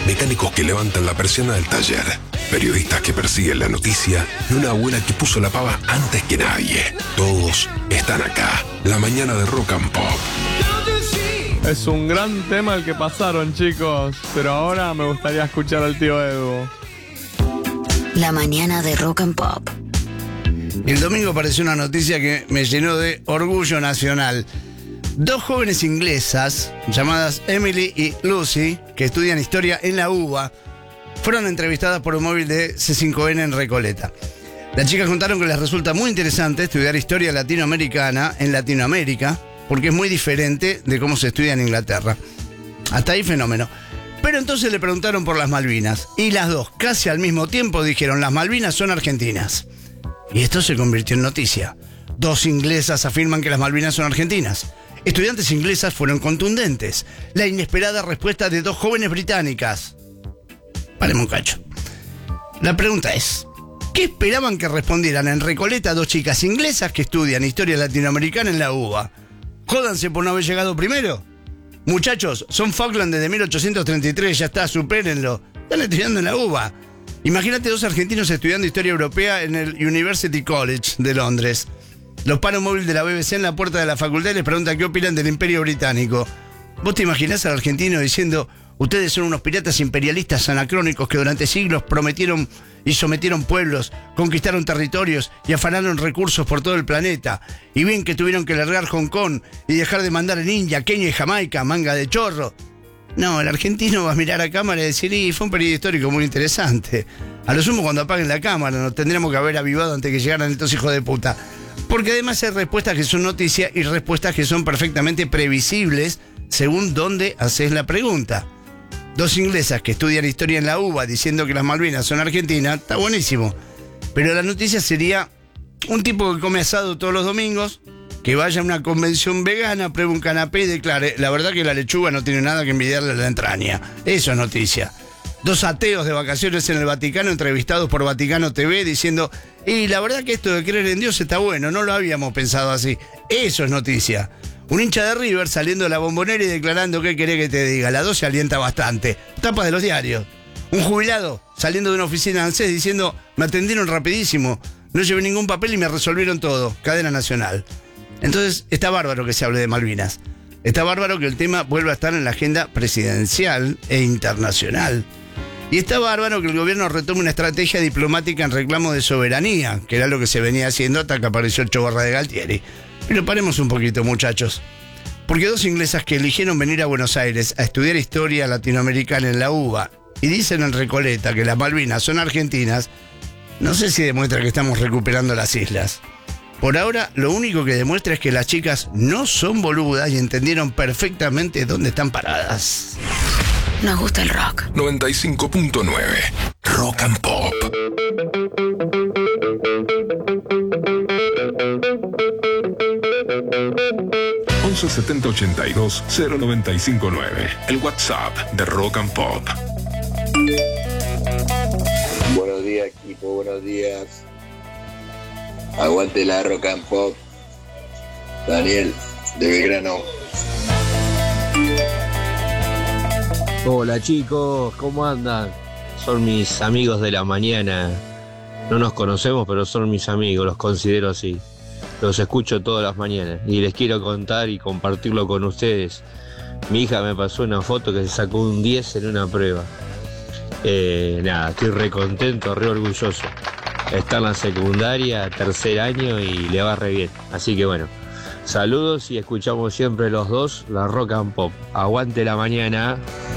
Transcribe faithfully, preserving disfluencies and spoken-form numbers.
mecánicos que levantan la persiana del taller, periodistas que persiguen la noticia y una abuela que puso la pava antes que nadie. Todos están acá. La mañana de Rock and Pop. Es un gran tema el que pasaron, chicos, pero ahora me gustaría escuchar al tío Edu. La mañana de Rock and Pop. El domingo apareció una noticia que me llenó de orgullo nacional. Dos jóvenes inglesas, llamadas Emily y Lucy, que estudian historia en la U B A, fueron entrevistadas por un móvil de C cinco N en Recoleta. Las chicas contaron que les resulta muy interesante estudiar historia latinoamericana en Latinoamérica, porque es muy diferente de cómo se estudia en Inglaterra. Hasta ahí fenómeno. Pero entonces le preguntaron por las Malvinas, y las dos, casi al mismo tiempo, dijeron: las Malvinas son argentinas. Y esto se convirtió en noticia. Dos inglesas afirman que las Malvinas son argentinas. Estudiantes inglesas fueron contundentes. La inesperada respuesta de dos jóvenes británicas. Paremos un cacho. La pregunta es: ¿qué esperaban que respondieran en Recoleta dos chicas inglesas que estudian historia latinoamericana en la U B A? Jódanse por no haber llegado primero. Muchachos, son Falkland desde mil ochocientos treinta y tres, ya está, supérenlo. Están estudiando en la U B A. Imagínate dos argentinos estudiando historia europea en el University College de Londres. Los paros móviles de la B B C en la puerta de la facultad les preguntan qué opinan del Imperio Británico. ¿Vos te imaginás al argentino diciendo: ustedes son unos piratas imperialistas anacrónicos que durante siglos prometieron y sometieron pueblos, conquistaron territorios y afanaron recursos por todo el planeta? Y bien que tuvieron que largar Hong Kong y dejar de mandar en India, Kenia y Jamaica, manga de chorro. No, el argentino va a mirar a cámara y decir: y fue un periodo histórico muy interesante. A lo sumo, cuando apaguen la cámara nos tendremos que haber avivado antes que llegaran estos hijos de puta. Porque además hay respuestas que son noticias y respuestas que son perfectamente previsibles según dónde haces la pregunta. Dos inglesas que estudian historia en la U B A diciendo que las Malvinas son argentinas, está buenísimo. Pero la noticia sería un tipo que come asado todos los domingos, que vaya a una convención vegana, pruebe un canapé y declare: la verdad que la lechuga no tiene nada que envidiarle a la entraña. Eso es noticia. Dos ateos de vacaciones en el Vaticano entrevistados por Vaticano T V diciendo: y la verdad que esto de creer en Dios está bueno, no lo habíamos pensado así. Eso es noticia. Un hincha de River saliendo de la Bombonera y declarando: ¿qué querés que te diga? La dos se alienta bastante. Tapa de los diarios. Un jubilado saliendo de una oficina de ANSES diciendo: me atendieron rapidísimo, no llevé ningún papel y me resolvieron todo. Cadena nacional. Entonces está bárbaro que se hable de Malvinas. Está bárbaro que el tema vuelva a estar en la agenda presidencial e internacional. Y está bárbaro que el gobierno retome una estrategia diplomática en reclamo de soberanía, que era lo que se venía haciendo hasta que apareció el Chobarra de Galtieri. Pero paremos un poquito, muchachos. Porque dos inglesas que eligieron venir a Buenos Aires a estudiar historia latinoamericana en la U B A y dicen en Recoleta que las Malvinas son argentinas, no sé si demuestra que estamos recuperando las islas. Por ahora, lo único que demuestra es que las chicas no son boludas y entendieron perfectamente dónde están paradas. Nos gusta el rock. noventa y cinco punto nueve Rock and Pop. once setenta ochenta y dos cero noventa y cinco nueve. El WhatsApp de Rock and Pop. Buenos días, equipo, buenos días. Aguante la Rock and Pop. Daniel, de Belgrano. Hola chicos, ¿cómo andan? Son mis amigos de la mañana. No nos conocemos, pero son mis amigos, los considero así. Los escucho todas las mañanas y les quiero contar y compartirlo con ustedes. Mi hija me pasó una foto que se sacó un diez en una prueba. Eh, nada, estoy re contento, re orgulloso. Está en la secundaria, tercer año y le va re bien. Así que bueno, saludos y escuchamos siempre los dos la Rock and Pop. Aguante la mañana.